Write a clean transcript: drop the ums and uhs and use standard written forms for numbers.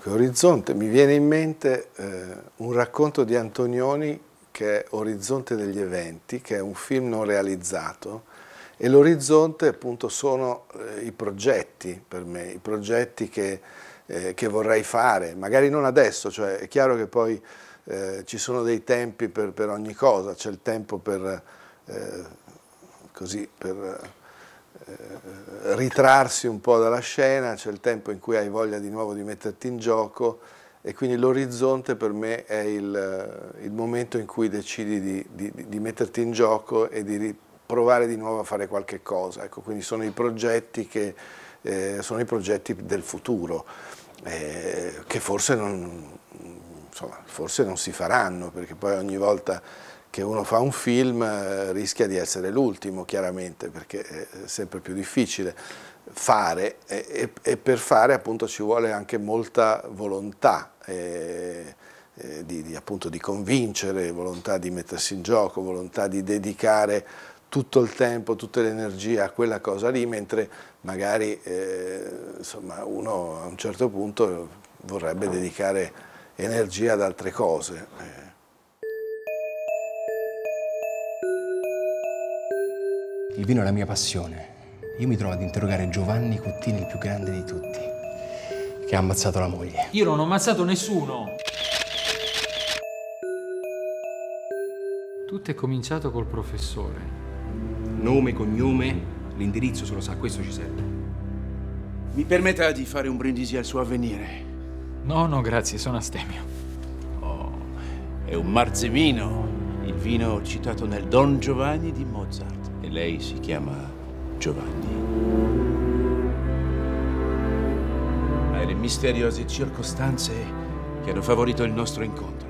Dunque, Orizzonte, mi viene in mente un racconto di Antonioni che è Orizzonte degli eventi, che è un film non realizzato, e l'orizzonte appunto sono i progetti per me, i progetti che vorrei fare, magari non adesso, cioè è chiaro che poi ci sono dei tempi per ogni cosa, c'è il tempo per ritrarsi un po' dalla scena, c'è il tempo in cui hai voglia di nuovo di metterti in gioco, e quindi l'orizzonte per me è il momento in cui decidi di metterti in gioco e di provare di nuovo a fare qualche cosa. Ecco, quindi sono i progetti sono i progetti del futuro, che forse non si faranno, perché poi ogni volta che uno fa un film rischia di essere l'ultimo, chiaramente, perché è sempre più difficile fare, e per fare appunto ci vuole anche molta volontà appunto di convincere, volontà di mettersi in gioco, volontà di dedicare tutto il tempo, tutte le energie a quella cosa lì, mentre magari insomma, uno a un certo punto vorrebbe dedicare energia ad altre cose. Il vino è la mia passione. Io mi trovo ad interrogare Giovanni Cuttini, il più grande di tutti, che ha ammazzato la moglie. Io non ho ammazzato nessuno. Tutto è cominciato col professore. Nome, cognome, l'indirizzo se lo sa, questo ci serve. Mi permetta di fare un brindisi al suo avvenire. No, grazie, sono astemio. Oh, è un marzemino, il vino citato nel Don Giovanni di Mozart. E lei si chiama Giovanni. Ma è le misteriose circostanze che hanno favorito il nostro incontro.